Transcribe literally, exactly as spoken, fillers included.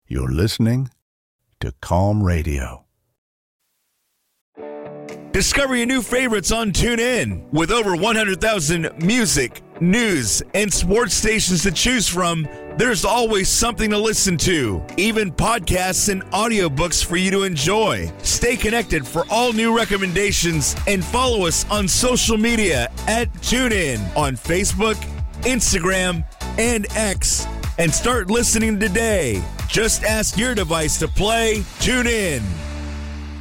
You're listening to Calm Radio. Discover your new favorites on TuneIn. With over one hundred thousand music, news, and sports stations to choose from, there's always something to listen to. Even podcasts and audiobooks for you to enjoy. Stay connected for all new recommendations and follow us on social media at TuneIn on Facebook, Instagram, and X. And start listening today. Just ask your device to play TuneIn.